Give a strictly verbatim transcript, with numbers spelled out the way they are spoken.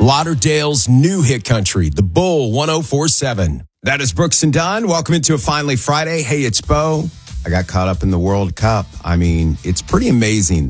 Lauderdale's new hit country, The Bull one oh four point seven. That is Brooks and Dunn. Welcome into a Finally Friday. Hey, it's Bo. I got caught up in the World Cup. I mean, it's pretty amazing